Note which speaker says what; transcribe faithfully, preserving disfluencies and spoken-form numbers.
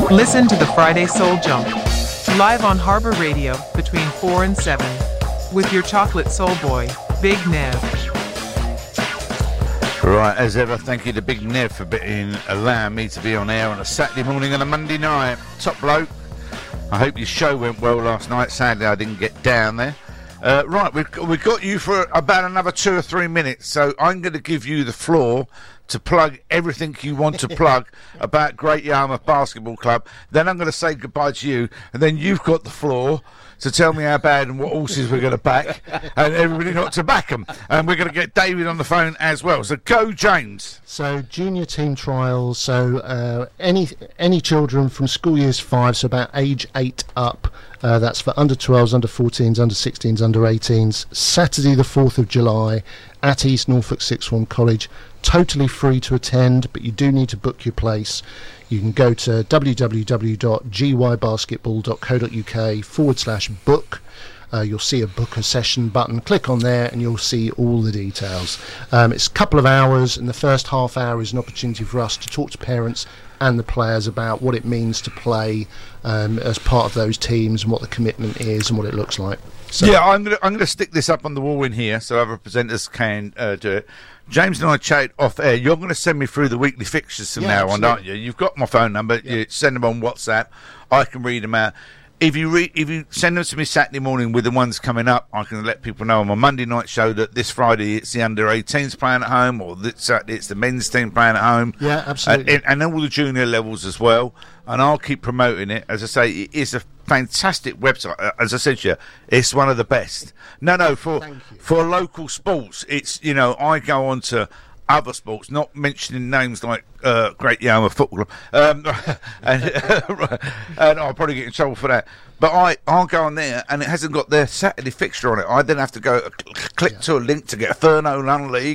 Speaker 1: Listen to the Friday Soul Jump, live on Harbour Radio between four and seven, with your chocolate soul boy, Big Nev.
Speaker 2: Right, as ever, thank you to Big Nev for being, allowing me to be on air on a Saturday morning and a Monday night. Top bloke. I hope your show went well last night. Sadly, I didn't get down there. Uh, right, we've, we've got you for about another two or three minutes, so I'm going to give you the floor to plug everything you want to plug about Great Yarmouth Basketball Club. Then I'm going to say goodbye to you, and then you've got the floor to tell me how bad and what horses we're going to back, and everybody not to back them. And we're going to get David on the phone as well. So go, James.
Speaker 3: So junior team trials, so uh, any any children from school years five, so about age eight up, uh, that's for under twelves, under fourteens, under sixteens, under eighteens, Saturday the fourth of July at East Norfolk Sixth Form College. Totally free to attend, but you do need to book your place. You can go to www.gybasketball.co.uk forward slash book. Uh, you'll see a book a session button. Click on there and you'll see all the details. Um, it's a couple of hours, and the first half hour is an opportunity for us to talk to parents and the players about what it means to play um, as part of those teams and what the commitment is and what it looks like. So
Speaker 2: yeah, I'm going to I'm going to stick this up on the wall in here so other presenters can uh, do it. James and I chatted off air. You're going to send me through the weekly fixtures from
Speaker 3: yeah,
Speaker 2: now on, aren't you? You've got my phone number.
Speaker 3: Yeah.
Speaker 2: You send them on WhatsApp. I can read them out. If you re- if you send them to me Saturday morning with the ones coming up, I can let people know on my Monday night show that this Friday it's the under eighteens playing at home, or this Saturday it's the men's team playing at home.
Speaker 3: Yeah, absolutely.
Speaker 2: And, and all the junior levels as well. And I'll keep promoting it. As I say, it is a fantastic website. As I said to you, it's one of the best. No, no, for for local sports, it's, you know, I go on to other sports, not mentioning names like uh, Great Yarmouth Football Club, um, and, and I'll probably get in trouble for that. But I, I'll go on there, and it hasn't got their Saturday fixture on it. I then have to go uh, click
Speaker 3: yeah.
Speaker 2: to a link to get a Furno Lund League,